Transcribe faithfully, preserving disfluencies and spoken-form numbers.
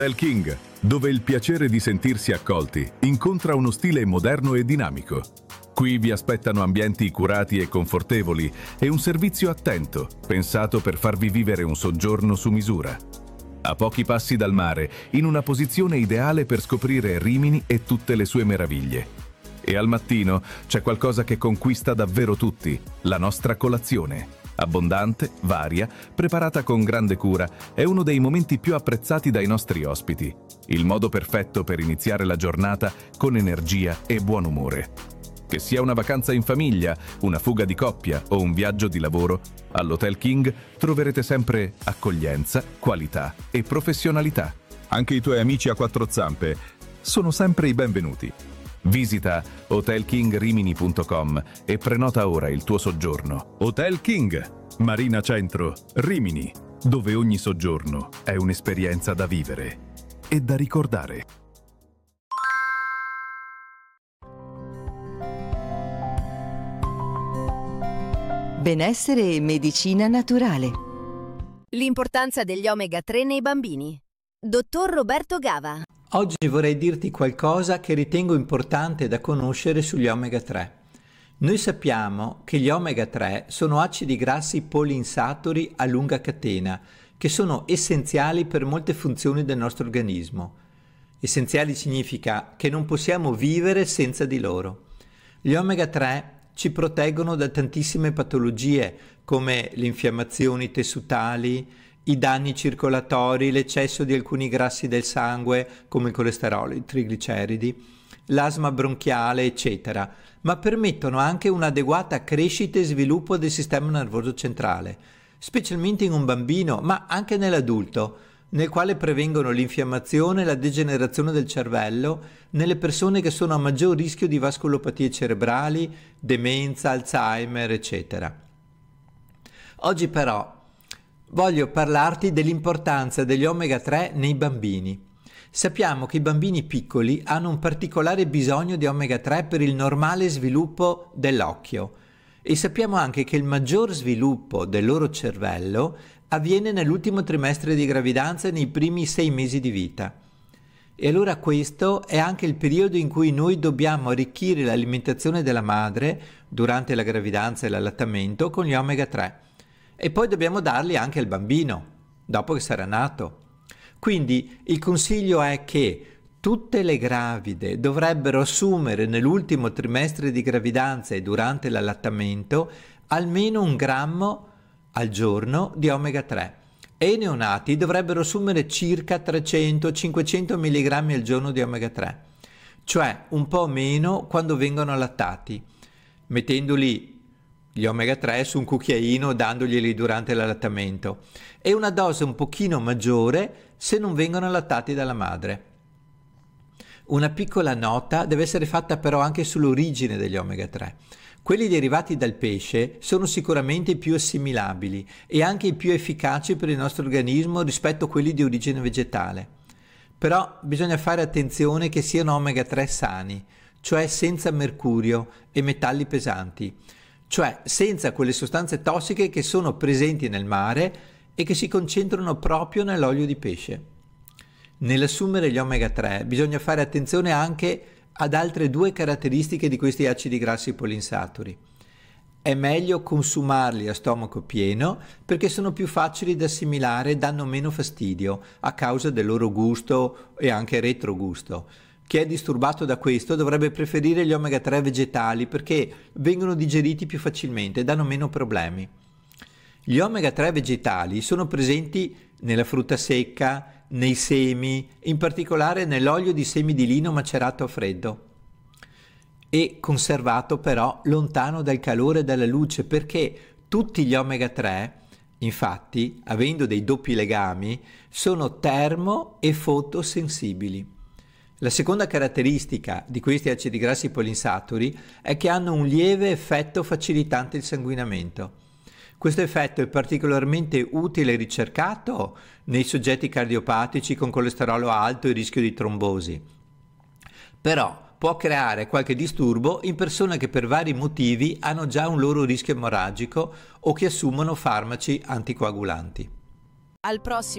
Hotel King, dove il piacere di sentirsi accolti incontra uno stile moderno e dinamico. Qui vi aspettano ambienti curati e confortevoli e un servizio attento, pensato per farvi vivere un soggiorno su misura. A pochi passi dal mare, in una posizione ideale per scoprire Rimini e tutte le sue meraviglie. E al mattino c'è qualcosa che conquista davvero tutti, la nostra colazione. Abbondante, varia, preparata con grande cura, è uno dei momenti più apprezzati dai nostri ospiti. Il modo perfetto per iniziare la giornata con energia e buon umore. Che sia una vacanza in famiglia, una fuga di coppia o un viaggio di lavoro, all'Hotel King troverete sempre accoglienza, qualità e professionalità. Anche i tuoi amici a quattro zampe sono sempre i benvenuti. Visita hotel king rimini punto com e prenota ora il tuo soggiorno. Hotel King, Marina Centro, Rimini, dove ogni soggiorno è un'esperienza da vivere e da ricordare. Benessere e medicina naturale. L'importanza degli omega tre nei bambini. Dottor Roberto Gava. Oggi vorrei dirti qualcosa che ritengo importante da conoscere sugli omega tre. Noi sappiamo che gli omega tre sono acidi grassi poliinsaturi a lunga catena, che sono essenziali per molte funzioni del nostro organismo. Essenziali significa che non possiamo vivere senza di loro. Gli omega tre ci proteggono da tantissime patologie come le infiammazioni tessutali, i danni circolatori, l'eccesso di alcuni grassi del sangue come il colesterolo, i trigliceridi, l'asma bronchiale, eccetera, ma permettono anche un'adeguata crescita e sviluppo del sistema nervoso centrale, specialmente in un bambino, ma anche nell'adulto, nel quale prevengono l'infiammazione e la degenerazione del cervello nelle persone che sono a maggior rischio di vascolopatie cerebrali, demenza, Alzheimer, eccetera. Oggi però voglio parlarti dell'importanza degli omega tre nei bambini. Sappiamo che i bambini piccoli hanno un particolare bisogno di omega tre per il normale sviluppo dell'occhio e sappiamo anche che il maggior sviluppo del loro cervello avviene nell'ultimo trimestre di gravidanza e nei primi sei mesi di vita. E allora questo è anche il periodo in cui noi dobbiamo arricchire l'alimentazione della madre durante la gravidanza e l'allattamento con gli omega tre. E poi dobbiamo darli anche al bambino, dopo che sarà nato. Quindi il consiglio è che tutte le gravide dovrebbero assumere nell'ultimo trimestre di gravidanza e durante l'allattamento almeno un grammo al giorno di omega tre e i neonati dovrebbero assumere circa trecento cinquecento milligrammi al giorno di omega tre, cioè un po' meno quando vengono allattati, mettendoli gli omega tre su un cucchiaino, dandoglieli durante l'allattamento, e una dose un pochino maggiore se non vengono allattati dalla madre. Una piccola nota deve essere fatta però anche sull'origine degli omega tre. Quelli derivati dal pesce sono sicuramente i più assimilabili e anche i più efficaci per il nostro organismo rispetto a quelli di origine vegetale. Però bisogna fare attenzione che siano omega tre sani, cioè senza mercurio e metalli pesanti, cioè senza quelle sostanze tossiche che sono presenti nel mare e che si concentrano proprio nell'olio di pesce. Nell'assumere gli omega tre bisogna fare attenzione anche ad altre due caratteristiche di questi acidi grassi poliinsaturi. È meglio consumarli a stomaco pieno perché sono più facili da assimilare e danno meno fastidio a causa del loro gusto e anche retrogusto. Chi è disturbato da questo dovrebbe preferire gli omega tre vegetali perché vengono digeriti più facilmente e danno meno problemi. Gli omega tre vegetali sono presenti nella frutta secca, nei semi, in particolare nell'olio di semi di lino macerato a freddo e conservato però lontano dal calore e dalla luce, perché tutti gli omega tre, infatti, avendo dei doppi legami, sono termo e fotosensibili. La seconda caratteristica di questi acidi grassi poliinsaturi è che hanno un lieve effetto facilitante il sanguinamento. Questo effetto è particolarmente utile e ricercato nei soggetti cardiopatici con colesterolo alto e rischio di trombosi. Però può creare qualche disturbo in persone che per vari motivi hanno già un loro rischio emorragico o che assumono farmaci anticoagulanti. Al prossimo